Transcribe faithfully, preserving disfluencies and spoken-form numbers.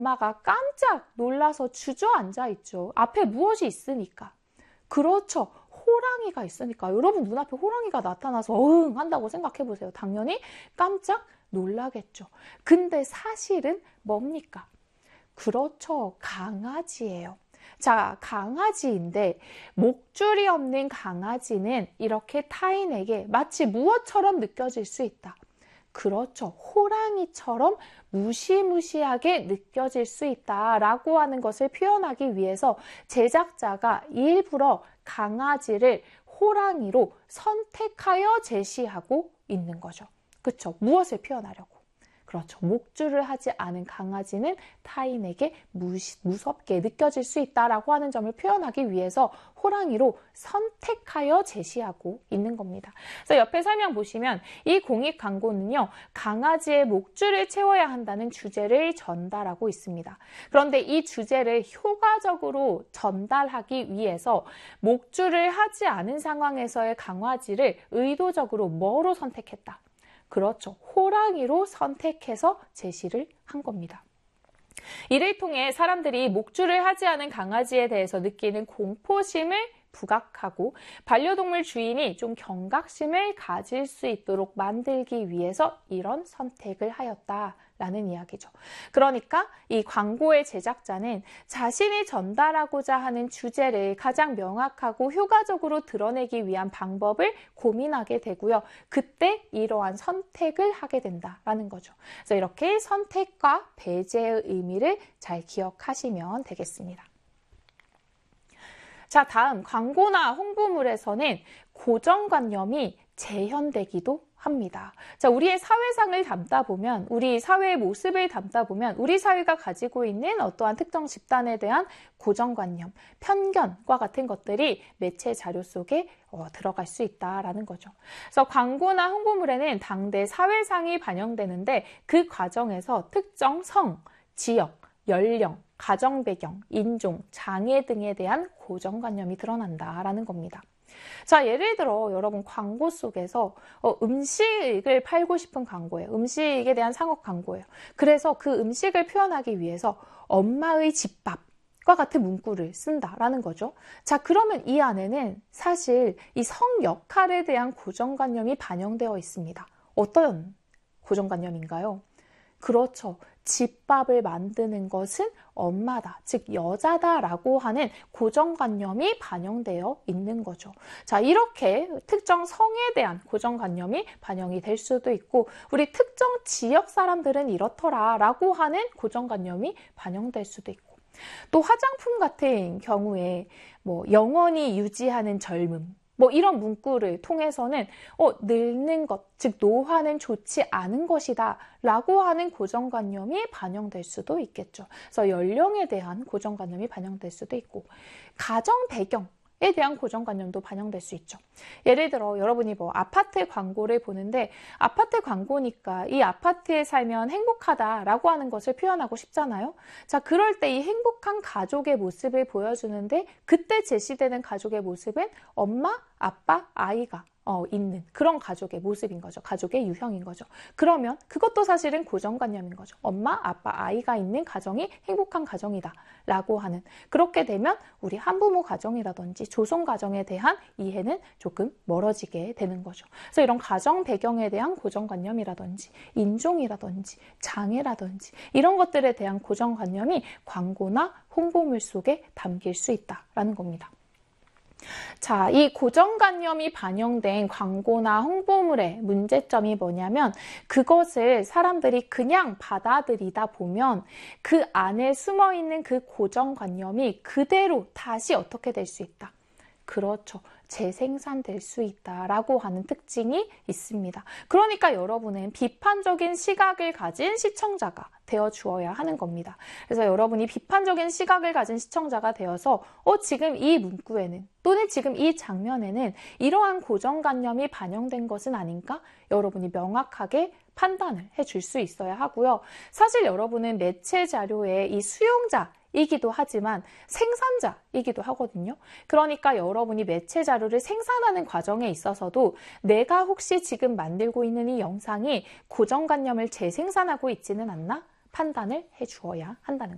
엄마가 깜짝 놀라서 주저앉아 있죠. 앞에 무엇이 있으니까. 그렇죠. 호랑이가 있으니까. 여러분 눈앞에 호랑이가 나타나서 어흥 한다고 생각해 보세요. 당연히 깜짝 놀라겠죠. 근데 사실은 뭡니까? 그렇죠. 강아지예요. 자, 강아지인데 목줄이 없는 강아지는 이렇게 타인에게 마치 무엇처럼 느껴질 수 있다. 그렇죠. 호랑이처럼 무시무시하게 느껴질 수 있다라고 하는 것을 표현하기 위해서 제작자가 일부러 강아지를 호랑이로 선택하여 제시하고 있는 거죠. 그렇죠. 무엇을 표현하려고? 그렇죠. 목줄을 하지 않은 강아지는 타인에게 무시, 무섭게 느껴질 수 있다라고 하는 점을 표현하기 위해서 호랑이로 선택하여 제시하고 있는 겁니다. 그래서 옆에 설명 보시면 이 공익 광고는요, 강아지의 목줄을 채워야 한다는 주제를 전달하고 있습니다. 그런데 이 주제를 효과적으로 전달하기 위해서 목줄을 하지 않은 상황에서의 강아지를 의도적으로 뭐로 선택했다? 그렇죠. 호랑이로 선택해서 제시를 한 겁니다. 이를 통해 사람들이 목줄을 하지 않은 강아지에 대해서 느끼는 공포심을 부각하고 반려동물 주인이 좀 경각심을 가질 수 있도록 만들기 위해서 이런 선택을 하였다라는 이야기죠. 그러니까 이 광고의 제작자는 자신이 전달하고자 하는 주제를 가장 명확하고 효과적으로 드러내기 위한 방법을 고민하게 되고요. 그때 이러한 선택을 하게 된다라는 거죠. 그래서 이렇게 선택과 배제의 의미를 잘 기억하시면 되겠습니다. 자, 다음 광고나 홍보물에서는 고정관념이 재현되기도 합니다. 자, 우리의 사회상을 담다 보면, 우리 사회의 모습을 담다 보면 우리 사회가 가지고 있는 어떠한 특정 집단에 대한 고정관념, 편견과 같은 것들이 매체 자료 속에 어, 들어갈 수 있다라는 거죠. 그래서 광고나 홍보물에는 당대 사회상이 반영되는데 그 과정에서 특정 성, 지역, 연령, 가정 배경, 인종, 장애 등에 대한 고정관념이 드러난다라는 겁니다. 자, 예를 들어 여러분 광고 속에서 어, 음식을 팔고 싶은 광고예요. 음식에 대한 상업 광고예요. 그래서 그 음식을 표현하기 위해서 엄마의 집밥과 같은 문구를 쓴다라는 거죠. 자, 그러면 이 안에는 사실 이 성 역할에 대한 고정관념이 반영되어 있습니다. 어떤 고정관념인가요? 그렇죠. 집밥을 만드는 것은 엄마다, 즉 여자다라고 하는 고정관념이 반영되어 있는 거죠. 자, 이렇게 특정 성에 대한 고정관념이 반영이 될 수도 있고 우리 특정 지역 사람들은 이렇더라라고 하는 고정관념이 반영될 수도 있고 또 화장품 같은 경우에 뭐 영원히 유지하는 젊음 뭐 이런 문구를 통해서는 어, 늙는 것, 즉 노화는 좋지 않은 것이다 라고 하는 고정관념이 반영될 수도 있겠죠. 그래서 연령에 대한 고정관념이 반영될 수도 있고 가정 배경에 대한 고정관념도 반영될 수 있죠. 예를 들어 여러분이 뭐 아파트 광고를 보는데 아파트 광고니까 이 아파트에 살면 행복하다라고 하는 것을 표현하고 싶잖아요. 자, 그럴 때 이 행복한 가족의 모습을 보여주는데 그때 제시되는 가족의 모습은 엄마, 아빠, 아이가 어, 있는 그런 가족의 모습인 거죠. 가족의 유형인 거죠. 그러면 그것도 사실은 고정관념인 거죠. 엄마, 아빠, 아이가 있는 가정이 행복한 가정이다 라고 하는 그렇게 되면 우리 한부모 가정이라든지 조성 가정에 대한 이해는 조금 멀어지게 되는 거죠. 그래서 이런 가정 배경에 대한 고정관념이라든지 인종이라든지 장애라든지 이런 것들에 대한 고정관념이 광고나 홍보물 속에 담길 수 있다라는 겁니다. 자, 이 고정관념이 반영된 광고나 홍보물의 문제점이 뭐냐면 그것을 사람들이 그냥 받아들이다 보면 그 안에 숨어있는 그 고정관념이 그대로 다시 어떻게 될 수 있다. 그렇죠. 재생산될 수 있다라고 하는 특징이 있습니다. 그러니까 여러분은 비판적인 시각을 가진 시청자가 되어 주어야 하는 겁니다. 그래서 여러분이 비판적인 시각을 가진 시청자가 되어서 어, 지금 이 문구에는 또는 지금 이 장면에는 이러한 고정관념이 반영된 것은 아닌가? 여러분이 명확하게 판단을 해줄 수 있어야 하고요. 사실 여러분은 매체 자료의 이 수용자 이기도 하지만 생산자이기도 하거든요. 그러니까 여러분이 매체 자료를 생산하는 과정에 있어서도 내가 혹시 지금 만들고 있는 이 영상이 고정관념을 재생산하고 있지는 않나? 판단을 해주어야 한다는